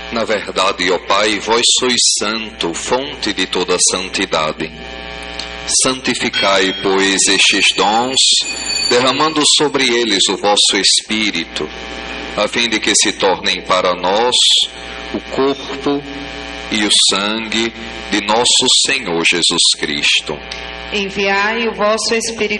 Na verdade, ó Pai, vós sois santo, fonte de toda santidade. Santificai, pois, estes dons, derramando sobre eles o vosso Espírito, a fim de que se tornem para nós o corpo e o sangue de nosso Senhor Jesus Cristo. Enviai o vosso Espírito